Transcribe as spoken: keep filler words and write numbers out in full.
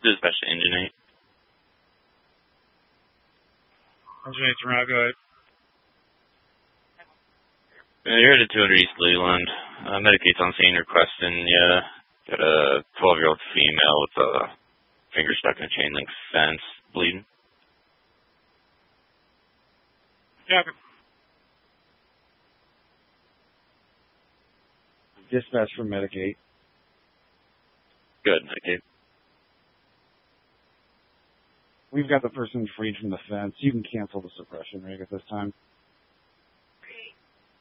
Dispatch to Engine eight. Engine eight's around, go ahead. Uh, you're at two hundred East Leland. Uh, Medicate's on scene requesting you. Got a twelve-year-old female with a finger stuck in a chain link fence, bleeding. Yeah. Dispatch from Medicaid. Good, Medicaid. We've got the person freed from the fence. You can cancel the suppression rig at this time.